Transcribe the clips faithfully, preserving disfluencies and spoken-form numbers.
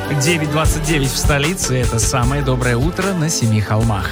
девять двадцать девять в столице. Это самое доброе утро на Семи холмах.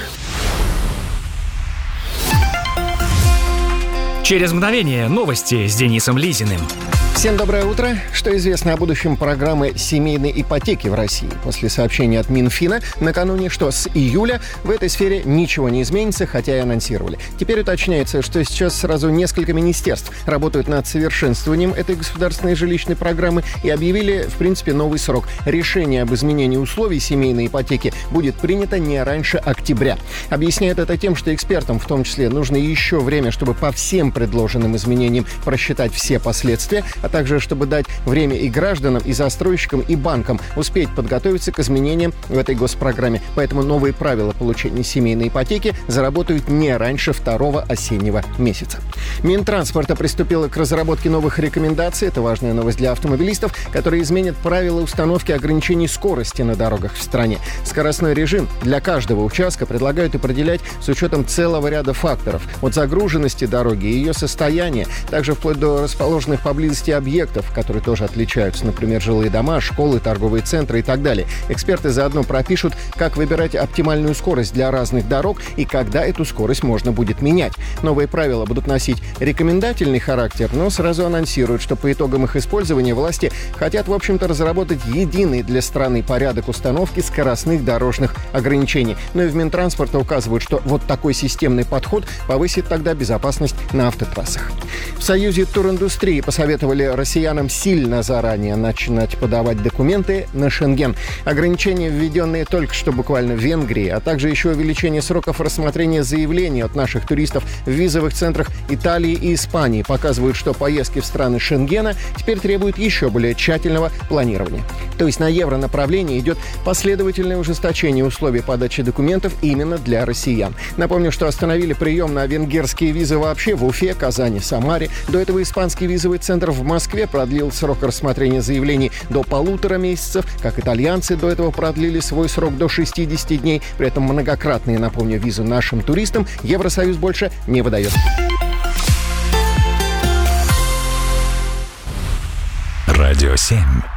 Через мгновение новости с Денисом Лизиным. Всем доброе утро. Что известно о будущем программы семейной ипотеки в России? После сообщения от Минфина накануне, что с июля в этой сфере ничего не изменится, хотя и анонсировали. Теперь уточняется, что сейчас сразу несколько министерств работают над совершенствованием этой государственной жилищной программы и объявили, в принципе, новый срок. Решение об изменении условий семейной ипотеки будет принято не раньше октября. Объясняют это тем, что экспертам, в том числе, нужно еще время, чтобы по всем предложенным изменениям просчитать все последствия, а также чтобы дать время и гражданам, и застройщикам, и банкам успеть подготовиться к изменениям в этой госпрограмме. Поэтому новые правила получения семейной ипотеки заработают не раньше второго осеннего месяца. Минтранспорта приступила к разработке новых рекомендаций, это важная новость для автомобилистов, которые изменят правила установки ограничений скорости на дорогах в стране. Скоростной режим для каждого участка предлагают определять с учетом целого ряда факторов. От загруженности дороги и ее состояния, также вплоть до расположенных поблизости объектов, которые тоже отличаются, например, жилые дома, школы, торговые центры и так далее. Эксперты заодно пропишут, как выбирать оптимальную скорость для разных дорог и когда эту скорость можно будет менять. Новые правила будут носить рекомендательный характер, но сразу анонсируют, что по итогам их использования власти хотят, в общем-то, разработать единый для страны порядок установки скоростных дорожных ограничений. Но и в Минтранспорта указывают, что вот такой системный подход повысит тогда безопасность на автотрассах. В Союзе туриндустрии посоветовали россиянам сильно заранее начинать подавать документы на Шенген. Ограничения, введенные только что буквально в Венгрии, а также еще увеличение сроков рассмотрения заявлений от наших туристов в визовых центрах Италии и Испании, показывают, что поездки в страны Шенгена теперь требуют еще более тщательного планирования. То есть на евронаправлении идет последовательное ужесточение условий подачи документов именно для россиян. Напомню, что остановили прием на венгерские визы вообще в Уфе, Казани, Самаре. До этого испанский визовый центр в Москве продлил срок рассмотрения заявлений до полутора месяцев, как итальянцы до этого продлили свой срок до шестидесяти дней. При этом многократные, напомню, визы нашим туристам Евросоюз больше не выдает. Радио семь.